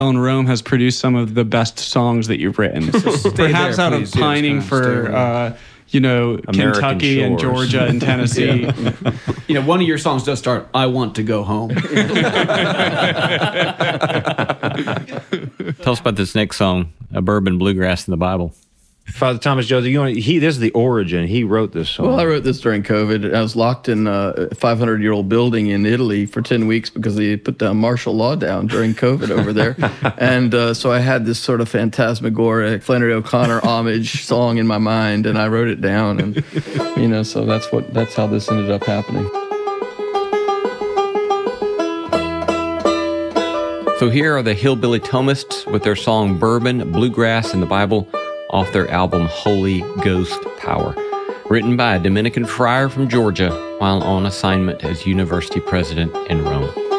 in Rome has produced some of the best songs that you've written. Perhaps out of pining for, Kentucky and Georgia and Tennessee. One of your songs does start, I want to go home. Tell us about this next song, A Bourbon Bluegrass in the Bible. Father Thomas Joseph, this is the origin. He wrote this song. Well, I wrote this during COVID. I was locked in a 500-year-old building in Italy for 10 weeks because they put down martial law down during COVID over there. And so I had this sort of phantasmagoric Flannery O'Connor homage song in my mind, and I wrote it down. And, so that's how this ended up happening. So here are the Hillbilly Thomists with their song Bourbon Bluegrass in the Bible off their album Holy Ghost Power, written by a Dominican friar from Georgia while on assignment as university president in Rome.